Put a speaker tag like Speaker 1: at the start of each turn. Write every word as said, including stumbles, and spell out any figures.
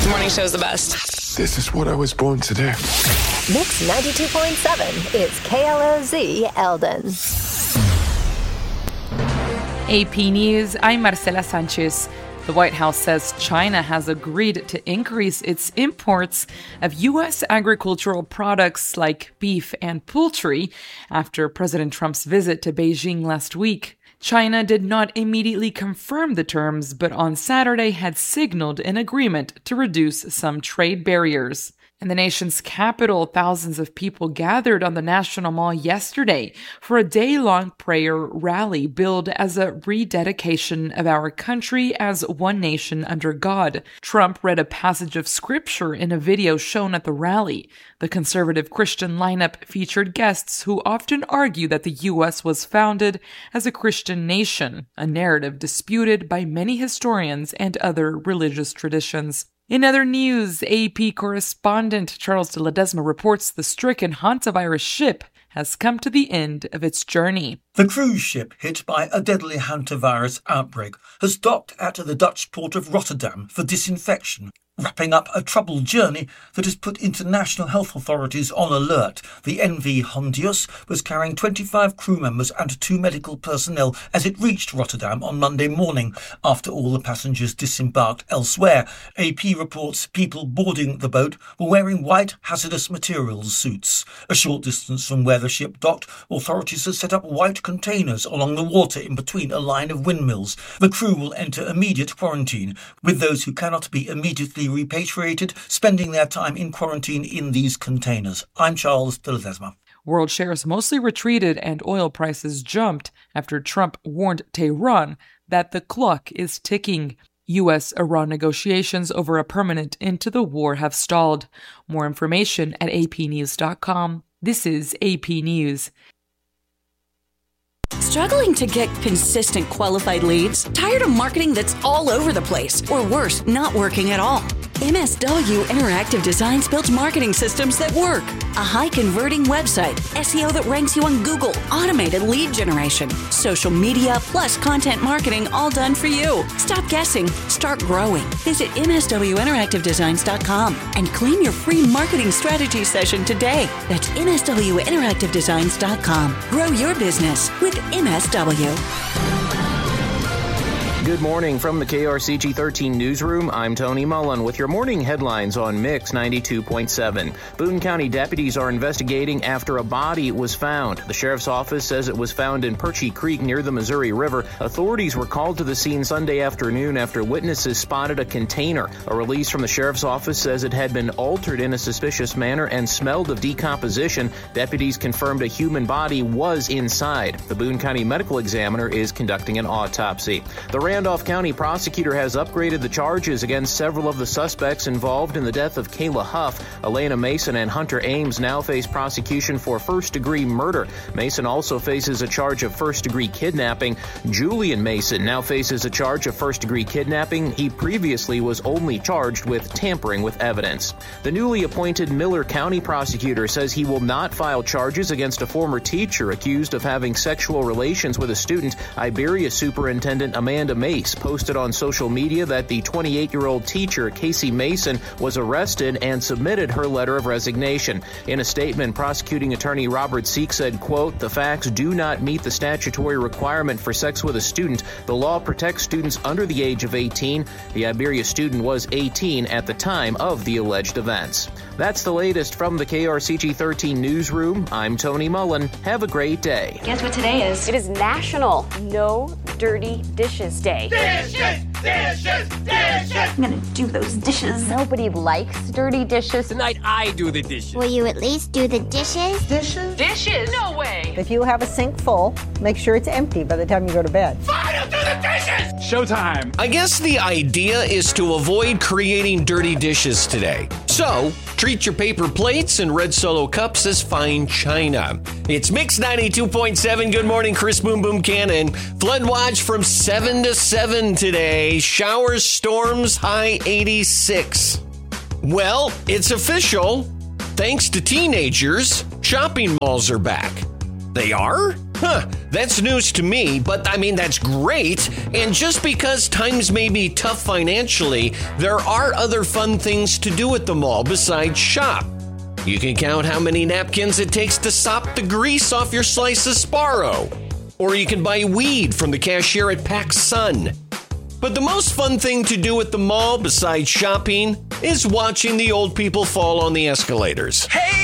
Speaker 1: The morning show is the best.
Speaker 2: This is what I was born to do.
Speaker 3: Mix ninety-two point seven is K L O Z Eldon.
Speaker 4: A P News, I'm Marcela Sanchez. The White House says China has agreed to increase its imports of U S agricultural products like beef and poultry after President Trump's visit to Beijing last week. China did not immediately confirm the terms, but on Saturday had signaled an agreement to reduce some trade barriers. In the nation's capital, thousands of people gathered on the National Mall yesterday for a day-long prayer rally billed as a rededication of our country as one nation under God. Trump read a passage of scripture in a video shown at the rally. The conservative Christian lineup featured guests who often argue that the U S was founded as a Christian nation, a narrative disputed by many historians and other religious traditions. In other news, A P correspondent Charles de Ledesma reports the stricken hantavirus ship has come to the end of its journey.
Speaker 5: The cruise ship hit by a deadly hantavirus outbreak has docked at the Dutch port of Rotterdam for disinfection, wrapping up a troubled journey that has put international health authorities on alert. The M V Hondius was carrying twenty-five crew members and two medical personnel as it reached Rotterdam on Monday morning after all the passengers disembarked elsewhere. A P reports people boarding the boat were wearing white hazardous materials suits. A short distance from where the ship docked, authorities have set up white containers along the water in between a line of windmills. The crew will enter immediate quarantine, with those who cannot be immediately repatriated spending their time in quarantine in these containers. I'm Charles de Ledesma.
Speaker 4: World shares mostly retreated and oil prices jumped after Trump warned Tehran that the clock is ticking. U S Iran negotiations over a permanent end to the war have stalled. More information at A P news dot com. This is A P News.
Speaker 6: Struggling to get consistent qualified leads? Tired of marketing that's all over the place? Or worse, not working at all? M S W Interactive Designs builds marketing systems that work. A high-converting website, S E O that ranks you on Google, automated lead generation, social media, plus content marketing, all done for you. Stop guessing. Start growing. Visit M S W interactive designs dot com and claim your free marketing strategy session today. That's M S W interactive designs dot com. Grow your business with M S W.
Speaker 7: Good morning from the K R C G thirteen newsroom. I'm Tony Mullen with your morning headlines on Mix ninety-two point seven. Boone County deputies are investigating after a body was found. The sheriff's office says it was found in Perchie Creek near the Missouri River. Authorities were called to the scene Sunday afternoon after witnesses spotted a container. A release from the sheriff's office says it had been altered in a suspicious manner and smelled of decomposition. Deputies confirmed a human body was inside. The Boone County medical examiner is conducting an autopsy. The Randolph County prosecutor has upgraded the charges against several of the suspects involved in the death of Kayla Huff. Elena Mason and Hunter Ames now face prosecution for first-degree murder. Mason also faces a charge of first-degree kidnapping. Julian Mason now faces a charge of first-degree kidnapping. He previously was only charged with tampering with evidence. The newly appointed Miller County prosecutor says he will not file charges against a former teacher accused of having sexual relations with a student. Iberia Superintendent Amanda Mace posted on social media that the twenty-eight-year-old teacher, Casey Mason, was arrested and submitted her letter of resignation. In a statement, prosecuting attorney Robert Seek said, quote, "The facts do not meet the statutory requirement for sex with a student. The law protects students under the age of eighteen. The Iberia student was eighteen at the time of the alleged events." That's the latest from the K R C G thirteen newsroom. I'm Tony Mullen. Have a great day.
Speaker 8: Guess what today is? It is National No Dirty Dishes Day.
Speaker 9: Dishes! Dishes! Dishes!
Speaker 8: I'm gonna do those dishes. Nobody likes dirty dishes.
Speaker 9: Tonight I do the dishes.
Speaker 10: Will you at least do the dishes?
Speaker 8: Dishes? Dishes? No way!
Speaker 11: If you have a sink full, make sure it's empty by the time you go to bed.
Speaker 9: Fine, I'll do the dishes!
Speaker 12: Showtime! I guess the idea is to avoid creating dirty dishes today. So, treat your paper plates and red Solo cups as fine china. It's Mix ninety-two point seven. Good morning, Chris Boom Boom Cannon. Flood watch from seven to seven today. Showers, storms, high eighty-six. Well, it's official. Thanks to teenagers, shopping malls are back. They are? Huh, that's news to me, but I mean, that's great. And just because times may be tough financially, there are other fun things to do at the mall besides shop. You can count how many napkins it takes to sop the grease off your slice of Sparrow. Or you can buy weed from the cashier at PacSun. But the most fun thing to do at the mall besides shopping is watching the old people fall on the escalators.
Speaker 9: Hey!